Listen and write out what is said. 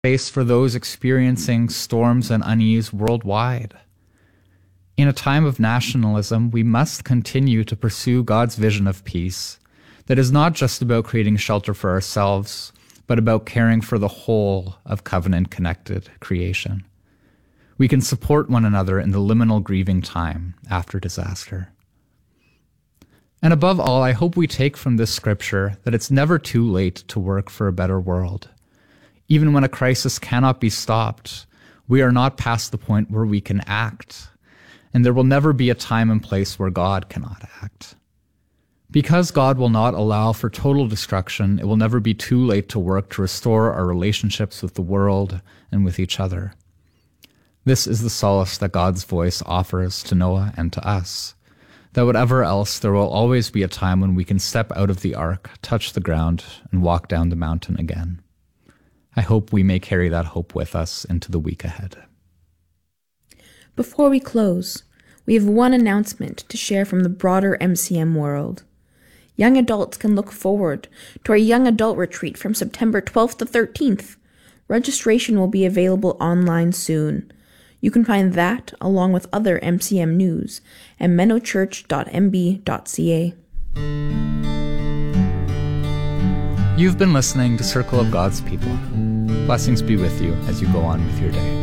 space for those experiencing storms and unease worldwide. In a time of nationalism, we must continue to pursue God's vision of peace that is not just about creating shelter for ourselves, but about caring for the whole of covenant-connected creation. We can support one another in the liminal grieving time after disaster. And above all, I hope we take from this scripture that it's never too late to work for a better world. Even when a crisis cannot be stopped, we are not past the point where we can act, and there will never be a time and place where God cannot act. Because God will not allow for total destruction, it will never be too late to work to restore our relationships with the world and with each other. This is the solace that God's voice offers to Noah and to us, that whatever else, there will always be a time when we can step out of the ark, touch the ground, and walk down the mountain again. I hope we may carry that hope with us into the week ahead. Before we close, we have one announcement to share from the broader MCM world. Young adults can look forward to our Young Adult Retreat from September 12th to 13th. Registration will be available online soon. You can find that, along with other MCM news, at mennochurch.mb.ca. You've been listening to Circle of God's People. Blessings be with you as you go on with your day.